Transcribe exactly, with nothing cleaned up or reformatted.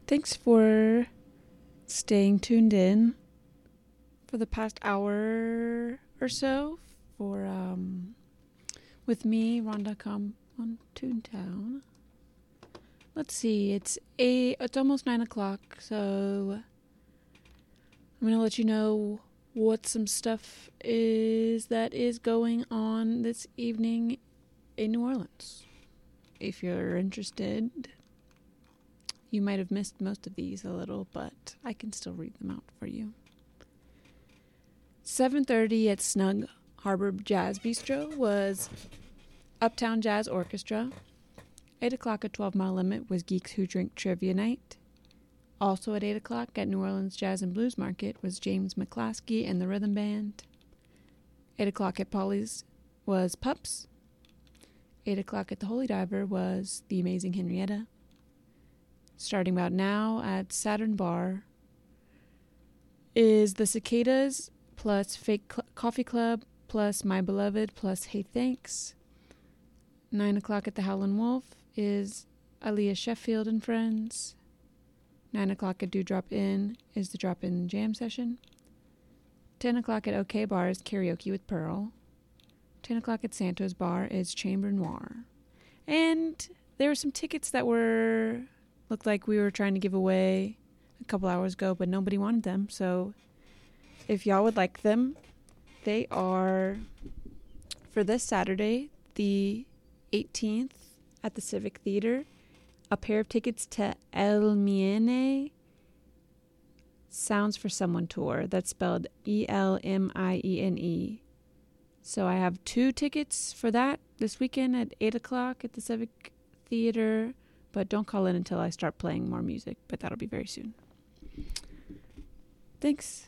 Thanks for staying tuned in for the past hour or so for um with me, Rhonda Com on Toontown. Let's see, it's eight it's almost nine o'clock, so I'm gonna let you know what some stuff is that is going on this evening in New Orleans. If you're interested, you might have missed most of these a little, but I can still read them out for you. seven thirty at Snug Harbor Jazz Bistro was Uptown Jazz Orchestra. eight o'clock at twelve Mile Limit was Geeks Who Drink Trivia Night. Also at eight o'clock at New Orleans Jazz and Blues Market was James McClaskey and the Rhythm Band. eight o'clock at Polly's was Pups. eight o'clock at the Holy Diver was The Amazing Henrietta. Starting about now at Saturn Bar is the Cicadas plus Fake Cl- Coffee Club plus My Beloved plus Hey Thanks. nine o'clock at the Howlin' Wolf is Aaliyah Sheffield and Friends. nine o'clock at Dewdrop Inn is the Drop In Jam Session. ten o'clock at OK Bar is Karaoke with Pearl. ten o'clock at Santos Bar is Chamber Noir. And there were some tickets that were... looked like we were trying to give away a couple hours ago, but nobody wanted them. So if y'all would like them, they are for this Saturday, the eighteenth, at the Civic Theater. A pair of tickets to El Miene Sounds for Someone tour. That's spelled E L M I E N E. So I have two tickets for that this weekend at eight o'clock at the Civic Theater. But don't call in until I start playing more music, but that'll be very soon. Thanks.